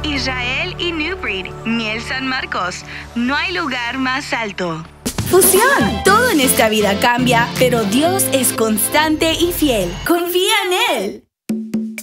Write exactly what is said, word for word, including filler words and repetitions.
Israel y New Breed, Miel San Marcos. No hay lugar más alto. Fusión. Todo en esta vida cambia, pero Dios es constante y fiel. Confía en Él.